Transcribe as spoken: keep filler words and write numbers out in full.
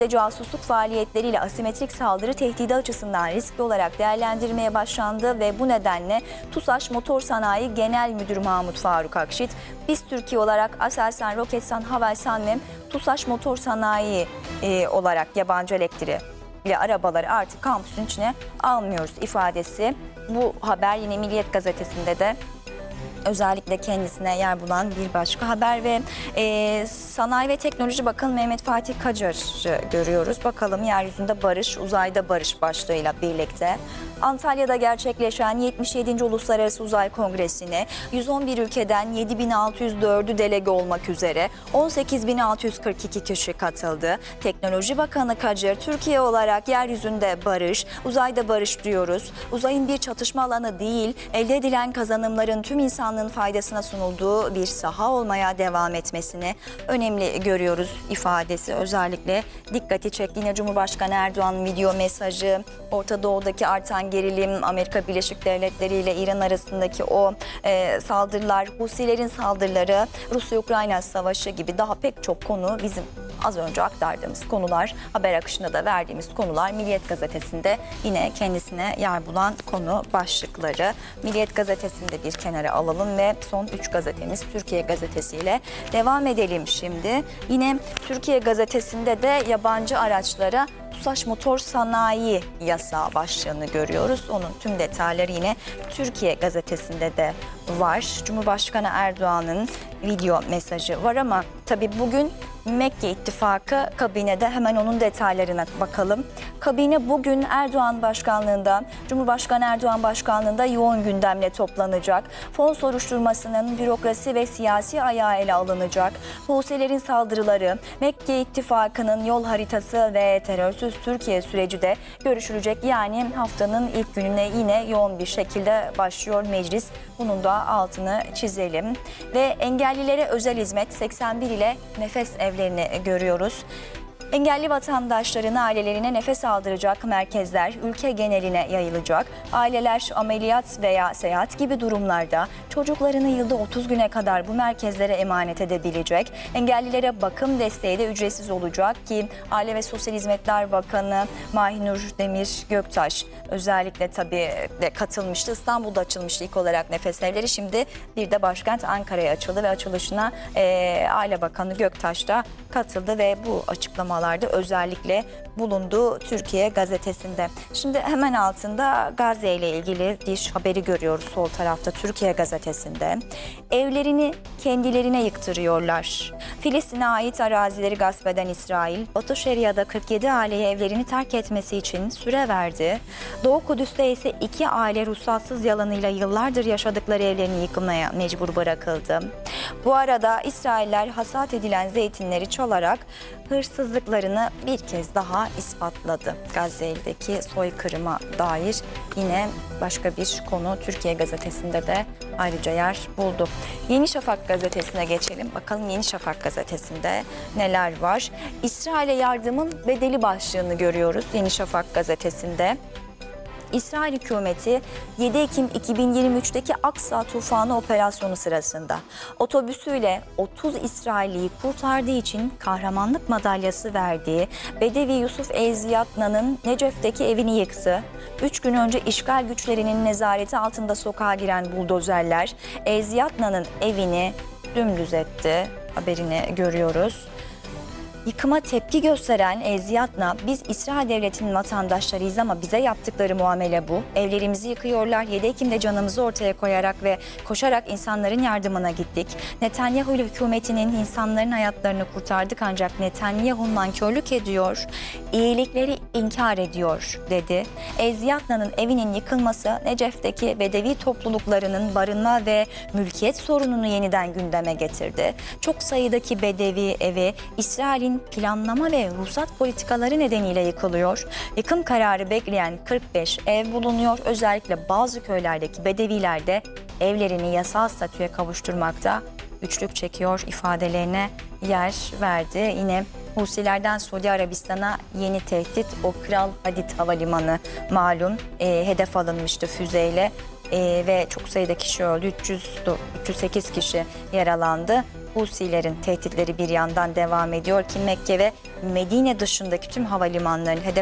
casusluk faaliyetleriyle asimetrik saldırı tehdidi açısından riskli olarak değerlendirmeye başlandı ve bu nedenle TUSAŞ Motor Sanayi Genel Müdürü Mahmut Faruk Akşit, biz Türkiye olarak Aselsan, Roketsan, Havelsan ve TUSAŞ Motor Sanayi e, olarak yabancı elektriği ile arabaları artık kampüsün içine almıyoruz ifadesi. Bu haber yine Milliyet Gazetesi'nde de özellikle kendisine yer bulan bir başka haber ve e, Sanayi ve Teknoloji Bakanı Mehmet Fatih Kacar'ı görüyoruz. Bakalım yeryüzünde barış, uzayda barış başlığıyla birlikte Antalya'da gerçekleşen yetmiş yedinci Uluslararası Uzay Kongresi'ne yüz on bir ülkeden yedi bin altı yüz dördü delege olmak üzere on sekiz bin altı yüz kırk iki kişi katıldı. Teknoloji Bakanı Kacar, Türkiye olarak yeryüzünde barış, uzayda barış diyoruz. Uzayın bir çatışma alanı değil, elde edilen kazanımların tüm insanlığın faydasına sunulduğu bir saha olmaya devam etmesini önemli görüyoruz ifadesi özellikle dikkati çekti. Yine Cumhurbaşkanı Erdoğan'ın video mesajı, Orta Doğu'daki artan gerilim, Amerika Birleşik Devletleri ile İran arasındaki o e, saldırılar, Husilerin saldırıları, Rusya-Ukrayna savaşı gibi daha pek çok konu bizim az önce aktardığımız konular, haber akışında da verdiğimiz konular Milliyet Gazetesi'nde yine kendisine yer bulan konu başlıkları. Milliyet Gazetesi'nde bir kenara alalım ve son üç gazetemiz Türkiye Gazetesi ile devam edelim şimdi. Yine Türkiye Gazetesi'nde de yabancı araçlara TUSAŞ Motor Sanayi yasağı başlığını görüyoruz. Onun tüm detayları yine Türkiye Gazetesi'nde de var. Cumhurbaşkanı Erdoğan'ın video mesajı var ama tabii bugün Mekke İttifakı kabinede, hemen onun detaylarına bakalım. Kabine bugün Erdoğan başkanlığında, Cumhurbaşkanı Erdoğan başkanlığında yoğun gündemle toplanacak. Fon soruşturmasının bürokrasi ve siyasi ayağı ele alınacak. Husilerin saldırıları, Mekke İttifakı'nın yol haritası ve terörsüz Türkiye süreci de görüşülecek. Yani haftanın ilk gününe yine yoğun bir şekilde başlıyor meclis. Bunun da altını çizelim. Ve engellilere özel hizmet seksen bir ile nefes evlerini görüyoruz. Engelli vatandaşların ailelerine nefes aldıracak merkezler ülke geneline yayılacak. Aileler ameliyat veya seyahat gibi durumlarda çocuklarını yılda otuz güne kadar bu merkezlere emanet edebilecek. Engellilere bakım desteği de ücretsiz olacak ki Aile ve Sosyal Hizmetler Bakanı Mahinur Demir Göktaş özellikle tabii de katılmıştı. İstanbul'da açılmıştı ilk olarak nefes evleri. Şimdi bir de başkent Ankara'ya açıldı ve açılışına e, Aile Bakanı Göktaş da katıldı ve bu açıklamalarda özellikle bulundu Türkiye Gazetesi'nde. Şimdi hemen altında Gazze ile ilgili bir haberi görüyoruz sol tarafta Türkiye Gazetesi'nde. Evlerini kendilerine yıktırıyorlar. Filistin'e ait arazileri gasp eden İsrail, Batı Şeria'da kırk yedi aileye evlerini terk etmesi için süre verdi. Doğu Kudüs'te ise iki aile ruhsatsız yalanıyla yıllardır yaşadıkları evlerini yıkmaya mecbur bırakıldı. Bu arada İsrailler hasat edilen zeytinleri çalarak hırsızlıklarını bir kez daha ispatladı. Gazze'deki soykırıma dair yine başka bir konu Türkiye Gazetesi'nde de ayrıca yer buldu. Yeni Şafak Gazetesi'ne geçelim. Bakalım Yeni Şafak Gazetesi'nde neler var? İsrail'e yardımın bedeli başlığını görüyoruz Yeni Şafak Gazetesi'nde. İsrail hükümeti yedi Ekim iki bin yirmi üç'teki Aksa tufanı operasyonu sırasında otobüsüyle otuz İsrailliyi kurtardığı için kahramanlık madalyası verdiği Bedevi Yusuf Eziyatna'nın Necef'teki evini yıktı. Üç gün önce işgal güçlerinin nezareti altında sokağa giren buldozerler Eziyatna'nın evini dümdüz etti. Haberini görüyoruz. Yıkıma tepki gösteren Eziyatna, biz İsrail Devleti'nin vatandaşlarıyız ama bize yaptıkları muamele bu. Evlerimizi yıkıyorlar. yedi Ekim'de canımızı ortaya koyarak ve koşarak insanların yardımına gittik. Netanyahu ile hükümetinin insanların hayatlarını kurtardık ancak Netanyahu nankörlük ediyor, iyilikleri inkar ediyor dedi. Eziyatna'nın evinin yıkılması Necef'teki Bedevi topluluklarının barınma ve mülkiyet sorununu yeniden gündeme getirdi. Çok sayıdaki Bedevi evi İsrail'in planlama ve ruhsat politikaları nedeniyle yıkılıyor. Yıkım kararı bekleyen kırk beş ev bulunuyor. Özellikle bazı köylerdeki Bedeviler de evlerini yasal statüye kavuşturmakta güçlük çekiyor ifadelerine yer verdi. Yine Husilerden Suudi Arabistan'a yeni tehdit, o Kral Hadid Havalimanı malum e, hedef alınmıştı füzeyle. Ee, ve çok sayıda kişi öldü. üç yüz, üç yüz sekiz kişi yaralandı. Husilerin tehditleri bir yandan devam ediyor ki Mekke ve Medine dışındaki tüm havalimanlarının hedef